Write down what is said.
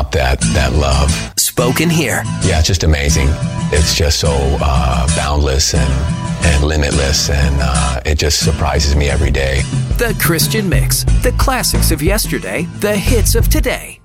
about that love. Spoken here. Yeah, it's just amazing. It's just so boundless and limitless, and it just surprises me every day. The Christian Mix. The classics of yesterday, the hits of today.